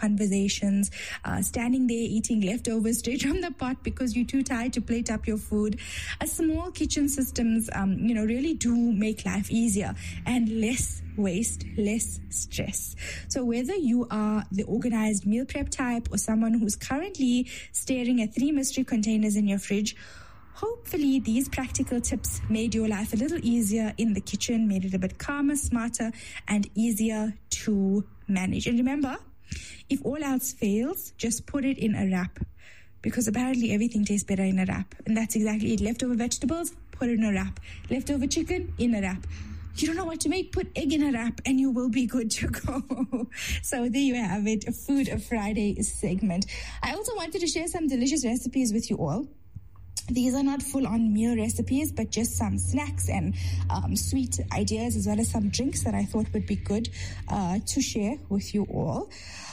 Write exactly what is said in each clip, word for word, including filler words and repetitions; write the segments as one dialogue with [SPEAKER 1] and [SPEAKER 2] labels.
[SPEAKER 1] conversations, uh, standing there eating leftovers straight from the pot because you're too tired to plate up your food. A small kitchen systems, um, you know, really do make life easier and less waste, less stress. So whether you are the organized meal prep type or someone who's currently staring at three mystery containers in your fridge, hopefully these practical tips made your life a little easier in the kitchen, made it a bit calmer, smarter, and easier to manage. And remember, if all else fails, just put it in a wrap, because apparently everything tastes better in a wrap. And that's exactly it. Leftover vegetables, put it in a wrap. Leftover chicken, in a wrap. You don't know what to make, put egg in a wrap and you will be good to go. So there you have it, a Food Friday segment. I also wanted to share some delicious recipes with you all. These are not full-on meal recipes, but just some snacks and um, sweet ideas, as well as some drinks that I thought would be good uh, to share with you all.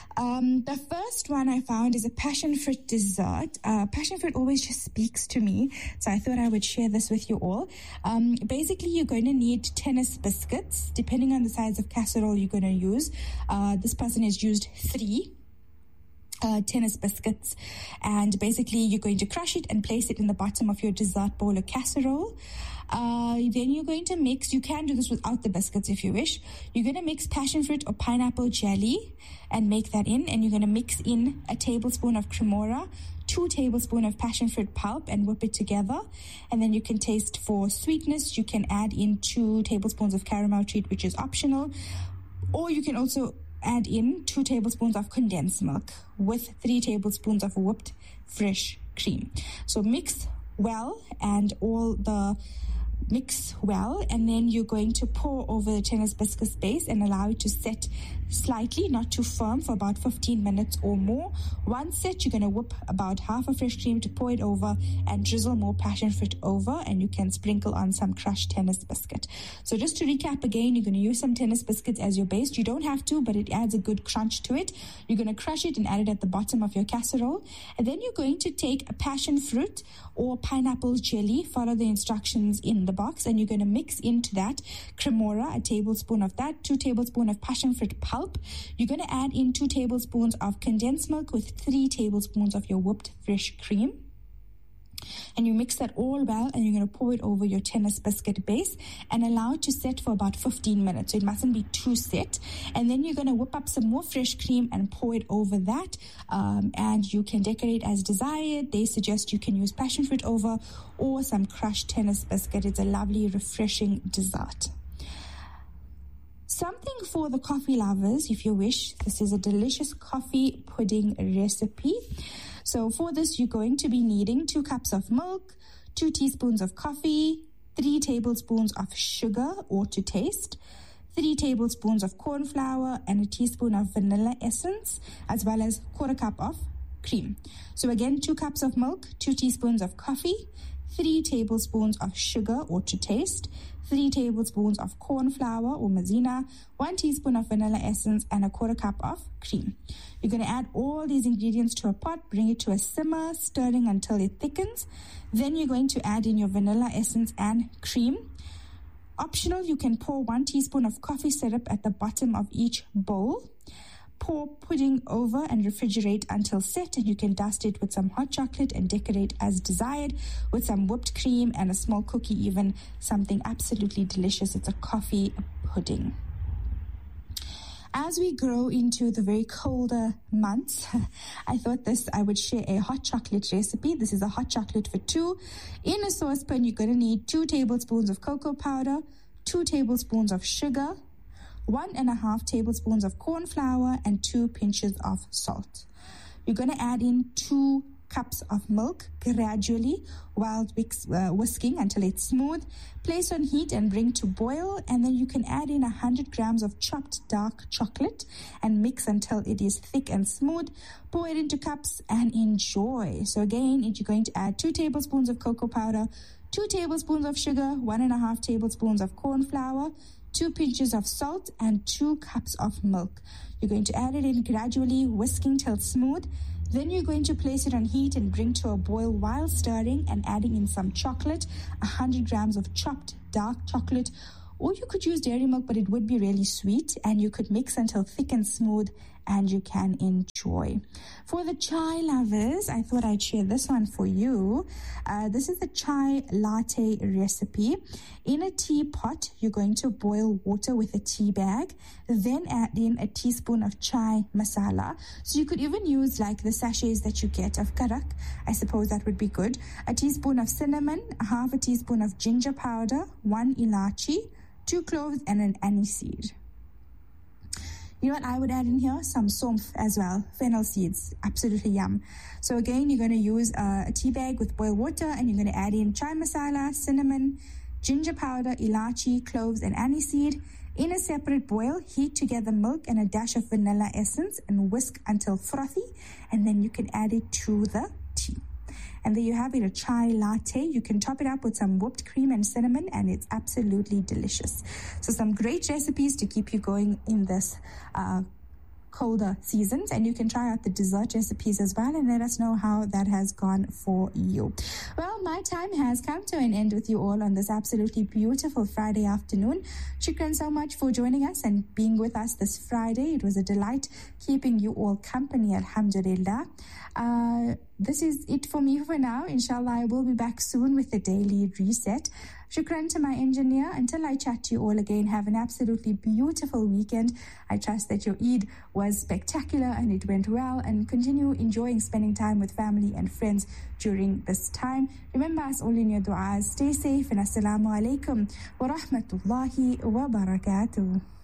[SPEAKER 1] Um, the first one I found is a passion fruit dessert. Uh, passion fruit always just speaks to me, so I thought I would share this with you all. Um, basically, you're going to need tennis biscuits, depending on the size of casserole you're going to use. Uh, this person has used three. Uh, tennis biscuits, and basically you're going to crush it and place it in the bottom of your dessert bowl or casserole. Uh, then you're going to mix, you can do this without the biscuits if you wish. You're going to mix passion fruit or pineapple jelly and make that in, and you're going to mix in a tablespoon of cremora, two tablespoons of passion fruit pulp, and whip it together. And then you can taste for sweetness. You can add in two tablespoons of caramel treat, which is optional, or you can also add in two tablespoons of condensed milk with three tablespoons of whipped fresh cream. So mix well and all the mix well, and then you're going to pour over the tennis biscuits base and allow it to set slightly, not too firm, for about fifteen minutes or more. Once set, you're going to whip about half a fresh cream to pour it over and drizzle more passion fruit over, and you can sprinkle on some crushed tennis biscuit. So just to recap again, you're going to use some tennis biscuits as your base. You don't have to, but it adds a good crunch to it. You're going to crush it and add it at the bottom of your casserole, and then you're going to take a passion fruit or pineapple jelly, follow the instructions in the box, and you're going to mix into that cremora, a tablespoon of that, two tablespoons of passion fruit pulp. You're going to add in two tablespoons of condensed milk with three tablespoons of your whipped fresh cream. And you mix that all well, and you're going to pour it over your tennis biscuit base and allow it to set for about fifteen minutes. So it mustn't be too set. And then you're going to whip up some more fresh cream and pour it over that. Um, and you can decorate as desired. They suggest you can use passion fruit over or some crushed tennis biscuit. It's a lovely, refreshing dessert. Something for the coffee lovers, if you wish. This is a delicious coffee pudding recipe. So for this, you're going to be needing two cups of milk, two teaspoons of coffee, three tablespoons of sugar or to taste, three tablespoons of corn flour, and a teaspoon of vanilla essence, as well as quarter cup of cream. So again, two cups of milk, two teaspoons of coffee, three tablespoons of sugar or to taste, three tablespoons of corn flour or maizena, one teaspoon of vanilla essence, and a quarter cup of cream. You're going to add all these ingredients to a pot, bring it to a simmer, stirring until it thickens. Then you're going to add in your vanilla essence and cream. Optional, you can pour one teaspoon of coffee syrup at the bottom of each bowl. Pour pudding over and refrigerate until set, and you can dust it with some hot chocolate and decorate as desired with some whipped cream and a small cookie, even something absolutely delicious. It's a coffee pudding. As we grow into the very colder months, I thought this I would share a hot chocolate recipe. This is a hot chocolate for two. In a saucepan, you're going to need two tablespoons of cocoa powder, two tablespoons of sugar, one and a half tablespoons of corn flour, and two pinches of salt. You're going to add in two cups of milk gradually while uh, whisking until it's smooth. Place on heat and bring to boil, and then you can add in one hundred grams of chopped dark chocolate and mix until it is thick and smooth. Pour it into cups and enjoy. So again, you're going to add two tablespoons of cocoa powder, two tablespoons of sugar, one and a half tablespoons of corn flour, two pinches of salt, and two cups of milk. You're going to add it in gradually, whisking till smooth. Then you're going to place it on heat and bring to a boil while stirring and adding in some chocolate, one hundred grams of chopped dark chocolate, or you could use dairy milk, but it would be really sweet, and you could mix until thick and smooth and you can enjoy. For the chai lovers, I thought I'd share this one for you. Uh, this is the chai latte recipe. In a teapot, you're going to boil water with a tea bag, then add in a teaspoon of chai masala. So you could even use like the sachets that you get of karak. I suppose that would be good. A teaspoon of cinnamon, half a teaspoon of ginger powder, one ilachi, two cloves, and an aniseed. You know what I would add in here? Some somph as well, fennel seeds, absolutely yum. So again, you're going to use uh, a tea bag with boiled water, and you're going to add in chai masala, cinnamon, ginger powder, ilachi, cloves, and aniseed. In a separate boil, heat together milk and a dash of vanilla essence and whisk until frothy, and then you can add it to the tea. And there you have it, a chai latte. You can top it up with some whipped cream and cinnamon, and it's absolutely delicious. So some great recipes to keep you going in this uh, colder seasons, and you can try out the dessert recipes as well and let us know how that has gone for you. Well, my time has come to an end with you all on this absolutely beautiful Friday afternoon. Shukran so much for joining us and being with us this Friday. It was a delight keeping you all company, alhamdulillah. Uh, this is it for me for now. Inshallah, I will be back soon with the daily reset. Shukran to my engineer. Until I chat to you all again, have an absolutely beautiful weekend. I trust that your Eid was spectacular and it went well, and continue enjoying spending time with family and friends during this time. Remember us all in your du'as. Stay safe, and assalamu alaikum wa rahmatullahi wa barakatuh.